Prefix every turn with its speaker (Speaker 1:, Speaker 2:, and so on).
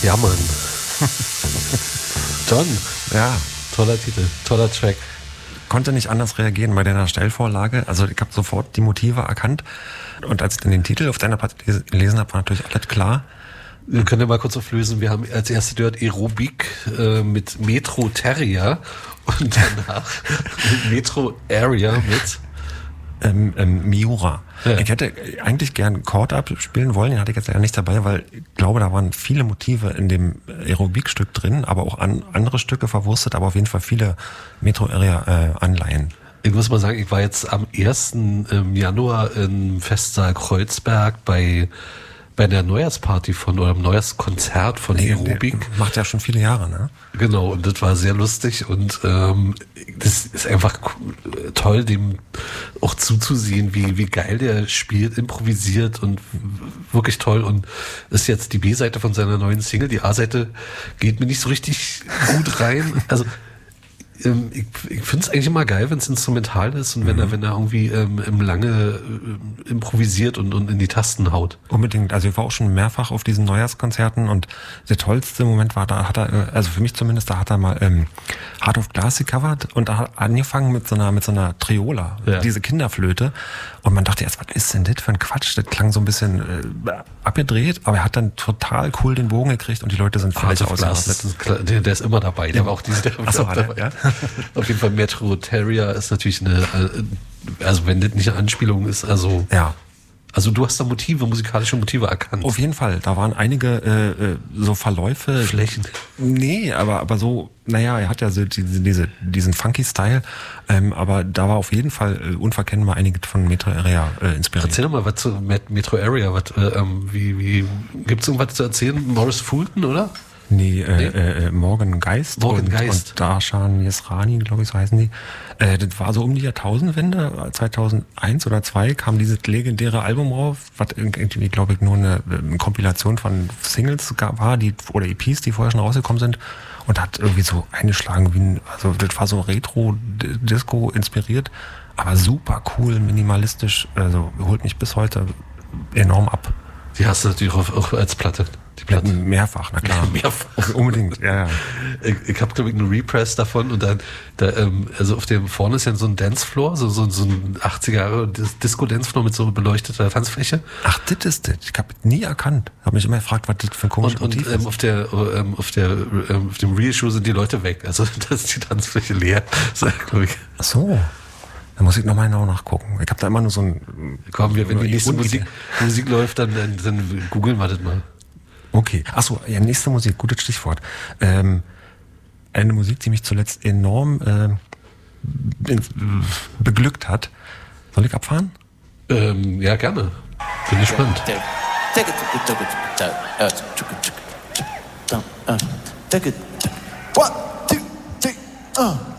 Speaker 1: Ja, Mann. John.
Speaker 2: Ja.
Speaker 1: Toller Titel, toller Track.
Speaker 2: Konnte nicht anders reagieren bei deiner Steilvorlage. Also ich habe sofort die Motive erkannt. Und als ich dann den Titel auf deiner Platte gelesen habe, war natürlich alles klar.
Speaker 1: Wir können ja mal kurz auflösen. Wir haben als erstes gehört Aerobic mit Metro Terrier und danach Metro Area mit
Speaker 2: Miura. Ja. Ich hätte eigentlich gern Chord abspielen wollen, den hatte ich jetzt ja nicht dabei, weil ich glaube, da waren viele Motive in dem Aerobic-Stück drin, aber auch andere Stücke verwurstet, aber auf jeden Fall viele Metro Area Anleihen.
Speaker 1: Ich muss mal sagen, ich war jetzt am 1. Januar im Festsaal Kreuzberg bei der Neujahrsparty oder einem Neujahrskonzert von Aerobic.
Speaker 2: Macht ja schon viele Jahre, ne?
Speaker 1: Genau, und das war sehr lustig und das ist einfach toll, dem auch zuzusehen, wie geil der spielt, improvisiert und wirklich toll und ist jetzt die B-Seite von seiner neuen Single. Die A-Seite geht mir nicht so richtig gut rein. Also ich finde es eigentlich immer geil, wenn es instrumental ist und wenn er irgendwie lange improvisiert und in die Tasten haut.
Speaker 2: Unbedingt. Also ich war auch schon mehrfach auf diesen Neujahrskonzerten und der tollste Moment war, da hat er, also für mich zumindest, da hat er mal Heart of Glass gecovert und da hat angefangen mit so einer Triola, diese Kinderflöte. Und man dachte erst, was ist denn das für ein Quatsch? Das klang so ein bisschen abgedreht, aber er hat dann total cool den Bogen gekriegt und die Leute sind völlig
Speaker 1: ausgerastet. Der ist immer dabei. Der war auch der war dabei. Ja? Auf jeden Fall Metro Terrier ist natürlich also wenn das nicht eine Anspielung ist, also
Speaker 2: ja.
Speaker 1: Also du hast da musikalische Motive erkannt.
Speaker 2: Auf jeden Fall, da waren einige so Verläufe.
Speaker 1: Flächen.
Speaker 2: Nee, aber so, naja, er hat ja so diesen funky Style, aber da war auf jeden Fall unverkennbar einige von Metro Area inspiriert.
Speaker 1: Erzähl doch mal was zu Metro Area, wie gibt's irgendwas zu erzählen? Morris Fulton, oder?
Speaker 2: Nee, Morgan Geist und Darshan Yesrani, glaube ich, so heißen die. Das war so um die Jahrtausendwende, 2001 oder 2002 kam dieses legendäre Album raus, was irgendwie, glaube ich, nur eine Kompilation von Singles war, oder EPs, die vorher schon rausgekommen sind und hat irgendwie so eingeschlagen also das war so Retro-Disco inspiriert, aber super cool, minimalistisch, also holt mich bis heute enorm ab.
Speaker 1: Die hast du natürlich auch als Platte. Die Platten
Speaker 2: mehrfach, na klar.
Speaker 1: Mehrfach.
Speaker 2: Unbedingt, ja.
Speaker 1: Ich habe, glaube ich, einen Repress davon und dann, also auf dem vorne ist ja so ein Dancefloor, so ein 80er Jahre Disco-Dancefloor mit so beleuchteter Tanzfläche.
Speaker 2: Ach, das ist das. Ich habe nie erkannt. Habe mich immer gefragt, was das für ein komisches Motiv ist.
Speaker 1: Und auf dem Reissue sind die Leute weg. Also da ist die Tanzfläche leer. So, glaube ich.
Speaker 2: Ach so. Da muss ich nochmal genau nachgucken. Ich habe da immer nur so ein...
Speaker 1: Komm, wenn die nächste Musik läuft, dann googeln wir das mal.
Speaker 2: Okay. Achso, ja, nächste Musik, gutes Stichwort. Eine Musik, die mich zuletzt enorm beglückt hat. Soll ich abfahren?
Speaker 1: Ja, gerne. Bin gespannt.
Speaker 3: One, two, three,